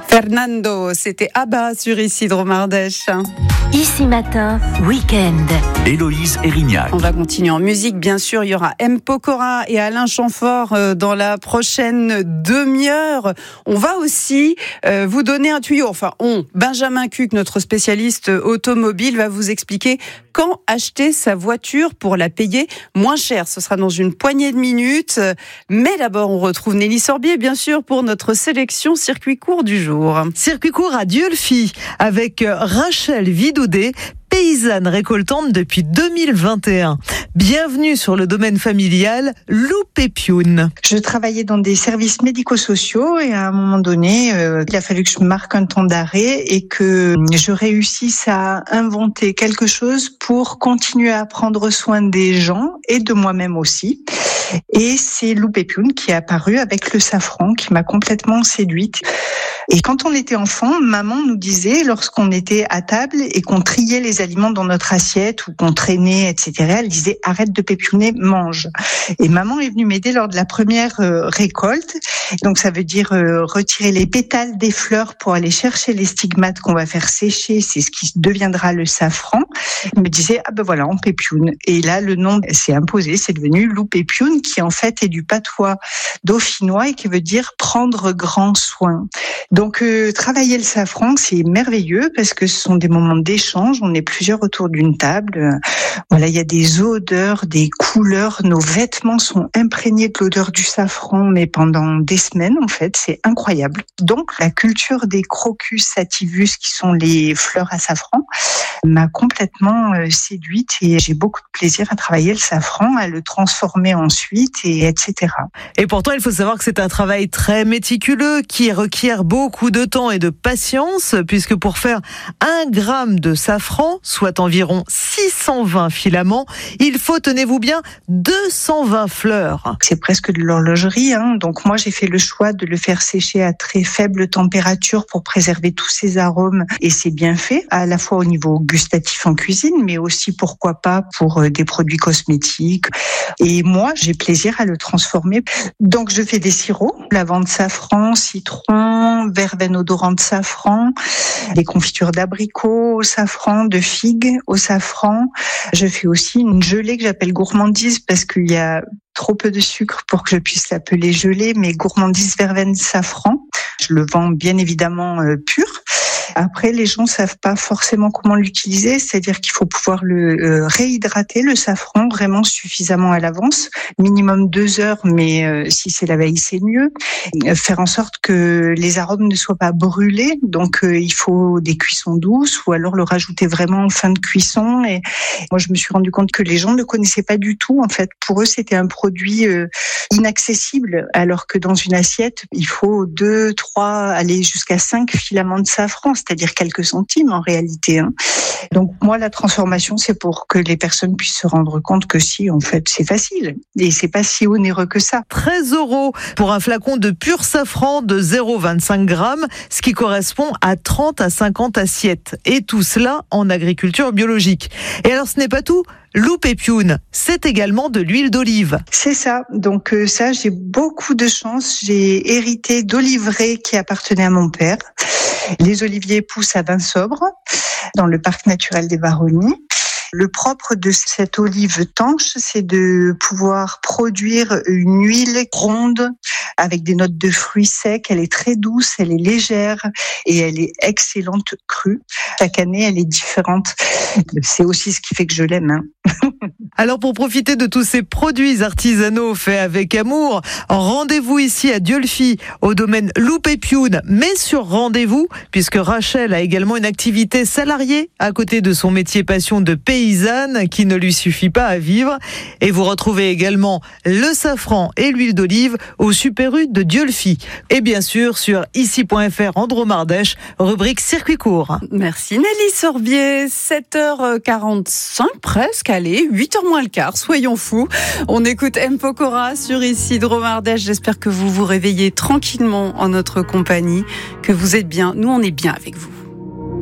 Fernando, c'était Abba sur Isidro Mardèche. Ici Matin, week-end. Héloïse Erignac. On va continuer en musique, bien sûr. Il y aura M. Pokora et Alain Chamfort dans la prochaine demi-heure. On va aussi vous donner un tuyau. Benjamin Cuc, notre spécialiste automobile, va vous expliquer quand acheter sa voiture pour la payer moins cher. Ce sera dans une poignée de minutes. Mais d'abord, on retrouve Nelly Sorbier, bien sûr, pour notre sélection circuit court du jour. Circuit court à Dieulefit avec Rachel Vidoudet, paysanne récoltante depuis 2021. Bienvenue sur le domaine familial Loupépioune. Je travaillais dans des services médico-sociaux et à un moment donné, il a fallu que je marque un temps d'arrêt et que je réussisse à inventer quelque chose pour continuer à prendre soin des gens et de moi-même aussi. Et c'est Loupépioune qui est apparu avec le safran qui m'a complètement séduite. Et quand on était enfant, maman nous disait, lorsqu'on était à table et qu'on triait les aliments dans notre assiette ou qu'on traînait, etc., elle disait « arrête de pépionner, mange ». Et maman est venue m'aider lors de la première récolte. Donc ça veut dire retirer les pétales des fleurs pour aller chercher les stigmates qu'on va faire sécher. C'est ce qui deviendra le safran. Elle me disait « ah ben voilà, on pépioune ». Et là, le nom s'est imposé, c'est devenu Loupépioune, qui en fait est du patois dauphinois et qui veut dire prendre grand soin. Donc travailler le safran, c'est merveilleux parce que ce sont des moments d'échange. On est plusieurs autour d'une table. Voilà, il y a des odeurs, des couleurs. Nos vêtements sont imprégnés de l'odeur du safran, mais pendant des semaines en fait, c'est incroyable. Donc la culture des crocus sativus, qui sont les fleurs à safran, m'a complètement séduite et j'ai beaucoup de plaisir à travailler le safran, à le transformer ensuite et etc. Et pourtant, il faut savoir que c'est un travail très méticuleux qui requiert beaucoup de temps et de patience, puisque pour faire 1 gramme de safran, soit environ 620 filaments, il faut, tenez-vous bien, 220 fleurs. C'est presque de l'horlogerie, hein. Donc moi, j'ai fait le choix de le faire sécher à très faible température pour préserver tous ses arômes et ses bienfaits, à la fois au niveau gustatif en cuisine, mais aussi, pourquoi pas, pour des produits cosmétiques. Et moi, j'ai plaisir à le transformer. Donc je fais des sirops, lavande safran, citron, verveine odorante de safran, des confitures d'abricots au safran, de figues au safran. Je fais aussi une gelée que j'appelle gourmandise parce qu'il y a trop peu de sucre pour que je puisse l'appeler gelée, mais gourmandise verveine safran. Je le vends bien évidemment pur. Après, les gens savent pas forcément comment l'utiliser, c'est-à-dire qu'il faut pouvoir le réhydrater, le safran, vraiment suffisamment à l'avance, minimum 2 heures, mais si c'est la veille, c'est mieux. Faire en sorte que les arômes ne soient pas brûlés, donc il faut des cuissons douces, ou alors le rajouter vraiment en fin de cuisson. Et moi, je me suis rendu compte que les gens ne connaissaient pas du tout. En fait, pour eux, c'était un produit inaccessible, alors que dans une assiette, il faut 2, 3, aller jusqu'à 5 filaments de safran, c'est-à-dire quelques centimes en réalité. Donc moi, la transformation, c'est pour que les personnes puissent se rendre compte que si, en fait, c'est facile et c'est pas si onéreux que ça. 13 € pour un flacon de pur safran de 0,25 grammes, ce qui correspond à 30 à 50 assiettes. Et tout cela en agriculture biologique. Et alors, ce n'est pas tout. Loupépioune, c'est également de l'huile d'olive. C'est ça. Donc ça, j'ai beaucoup de chance. J'ai hérité d'oliveraies qui appartenaient à mon père. Les oliviers poussent à Vinsobres, dans le parc naturel des Baronnies. Le propre de cette olive tanche, c'est de pouvoir produire une huile ronde avec des notes de fruits secs. Elle est très douce, elle est légère et elle est excellente crue. Chaque année, elle est différente. C'est aussi ce qui fait que je l'aime. Alors pour profiter de tous ces produits artisanaux faits avec amour, rendez-vous ici à Dieulefit au domaine Loupépioune, mais sur rendez-vous, puisque Rachel a également une activité salariée à côté de son métier passion de paysanne qui ne lui suffit pas à vivre. Et vous retrouvez également le safran et l'huile d'olive au Super U de Dieulefit. Et bien sûr sur ici.fr Andromardèche, rubrique circuit court. Merci Nelly Sorbier, 7h45 presque, allez, 8h moins le quart, soyons fous. On écoute M. Pokora sur Isidro Mardèche. J'espère que vous vous réveillez tranquillement en notre compagnie, que vous êtes bien. Nous, on est bien avec vous.